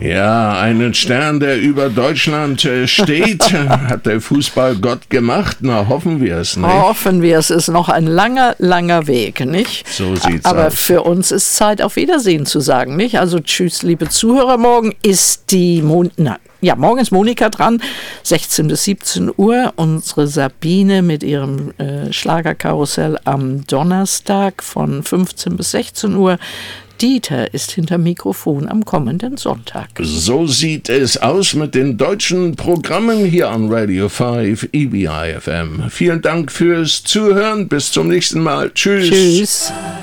Ja, einen Stern, der über Deutschland steht, hat der Fußballgott gemacht. Na, hoffen wir es, nicht? Hoffen wir, es ist noch ein langer, langer Weg, nicht? So sieht's Aber aus. für uns ist Zeit, auf Wiedersehen zu sagen, nicht? Also tschüss, liebe Zuhörer. Morgen ist morgen ist Monika dran, 16 bis 17 Uhr. Unsere Sabine mit ihrem Schlagerkarussell am Donnerstag von 15 bis 16 Uhr. Dieter ist hinter Mikrofon am kommenden Sonntag. So sieht es aus mit den deutschen Programmen hier an Radio 5 EBI FM. Vielen Dank fürs Zuhören. Bis zum nächsten Mal. Tschüss. Tschüss.